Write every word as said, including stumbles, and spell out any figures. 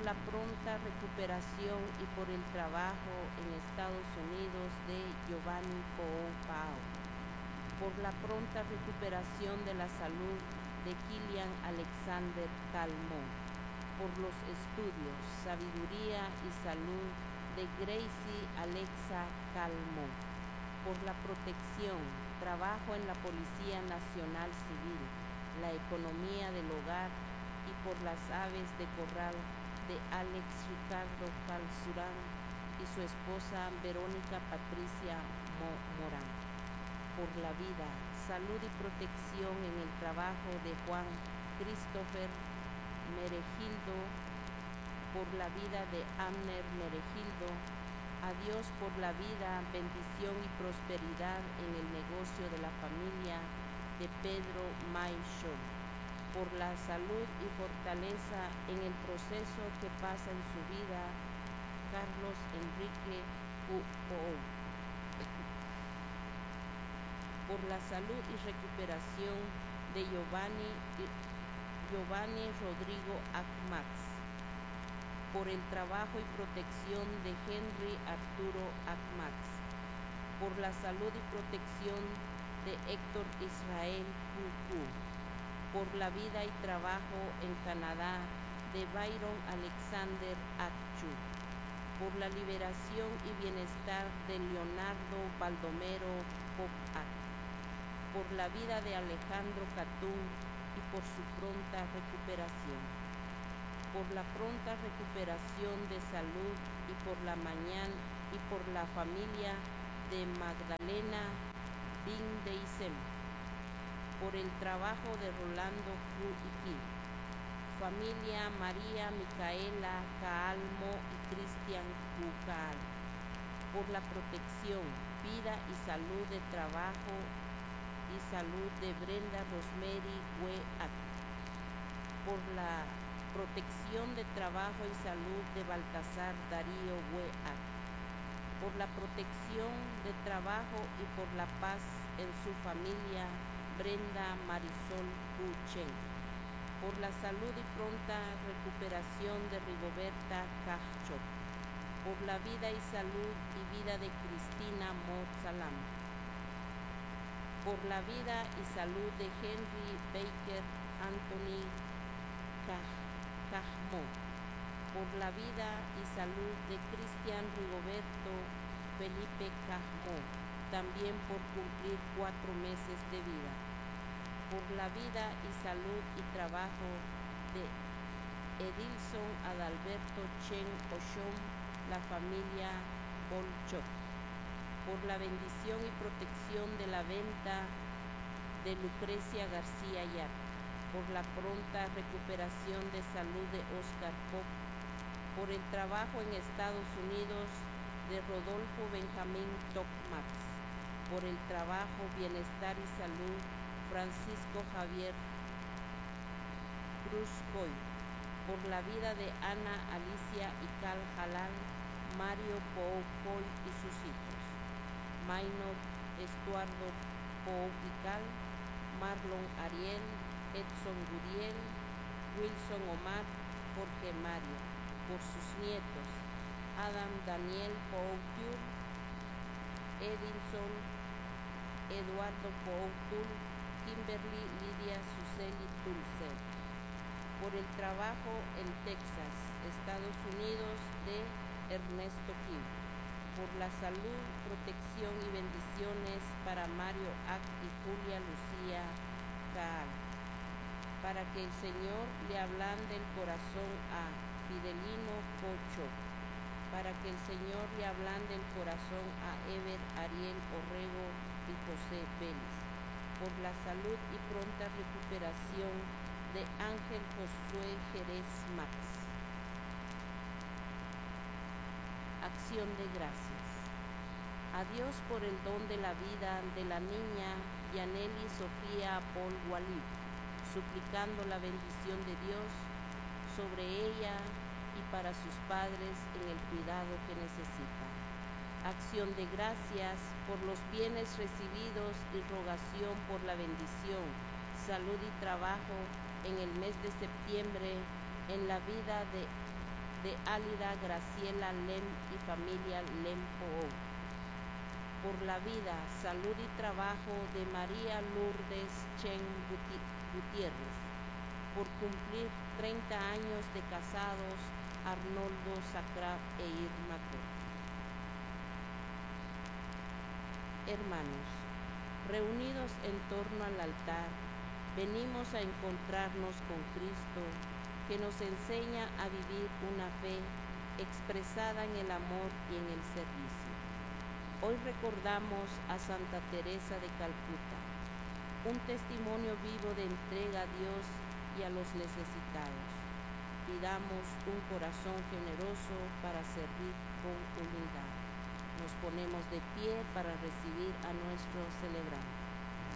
la pronta recuperación y por el trabajo en Estados Unidos de Giovanni Poopao, por la pronta recuperación de la salud de Kilian Alexander Calmon, por los estudios, sabiduría y salud de Gracie Alexa Calmon, por la protección, trabajo en la Policía Nacional Civil, la economía del hogar y por las aves de corral de Alex Ricardo Calzurán y su esposa Verónica Patricia Mo Morán, por la vida, salud y protección en el trabajo de Juan Christopher Meregildo, por la vida de Amner Meregildo. A Dios por la vida, bendición y prosperidad en el negocio de la familia de Pedro Maichon, por la salud y fortaleza en el proceso que pasa en su vida, Carlos Enrique Uou, por la salud y recuperación de Giovanni, Giovanni Rodrigo Akmax, por el trabajo y protección de Henry Arturo Akmax, por la salud y protección de Héctor Israel Cucú, por la vida y trabajo en Canadá de Byron Alexander Akchu, por la liberación y bienestar de Leonardo Baldomero Popac, por la vida de Alejandro Catún y por su pronta recuperación, por la pronta recuperación de salud y por la mañana y por la familia de Magdalena Bin Deisem, por el trabajo de Rolando Kuiki, familia María Micaela Caalmo y Cristian Cucal, por la protección, vida y salud de trabajo y salud de Brenda Rosemary Weat, por la protección de trabajo y salud de Baltasar Darío Weat, por la protección de trabajo y por la paz en su familia Brenda Marisol Puchen, por la salud y pronta recuperación de Rigoberta Cachot, por la vida y salud y vida de Cristina Mozalam, por la vida y salud de Henry Baker Anthony Caj Cajmo, por la vida y salud de Cristian Rigoberto Felipe Cajmo, también por cumplir cuatro meses de vida, por la vida y salud y trabajo de Edilson Adalberto Chen Oshom, la familia Bolchot, por la bendición y protección de la venta de Lucrecia García Yat, por la pronta recuperación de salud de Oscar Pop, por el trabajo en Estados Unidos de Rodolfo Benjamín Tocmax, por el trabajo, bienestar y salud Francisco Javier Cruzcoy, por la vida de Ana Alicia y Cal Jalal, Mario Poucoy y sus hijos, Maynor Estuardo Pou y Cal, Marlon Ariel, Edson Guriel, Wilson Omar, Jorge Mario, por sus nietos, Adam Daniel Poucur, Edinson, Eduardo Poucur, Kimberly Lidia Suseli Dulce, por el trabajo en Texas, Estados Unidos de Ernesto Kim, por la salud, protección y bendiciones para Mario Ack y Julia Lucía Caal, para que el Señor le ablande el corazón a Fidelino Cocho, para que el Señor le ablande el corazón a Ever Ariel Orrego y José Vélez, por la salud y pronta recuperación de Ángel Josué Jerez Max. Acción de gracias. A Dios por el don de la vida de la niña Yaneli Sofía Paul Walid, suplicando la bendición de Dios sobre ella y para sus padres en el cuidado que necesita. Acción de gracias por los bienes recibidos y rogación por la bendición, salud y trabajo en el mes de septiembre en la vida de de Álida Graciela Lem y familia Lem-Pou. Por la vida, salud y trabajo de María Lourdes Chen Gutiérrez. Por cumplir treinta años de casados, Arnoldo Sacra e Irma Corte. Hermanos, reunidos en torno al altar, venimos a encontrarnos con Cristo, que nos enseña a vivir una fe expresada en el amor y en el servicio. Hoy recordamos a Santa Teresa de Calcuta, un testimonio vivo de entrega a Dios y a los necesitados. Pidamos un corazón generoso para servir con humildad. Nos ponemos de pie para recibir a nuestro celebrante.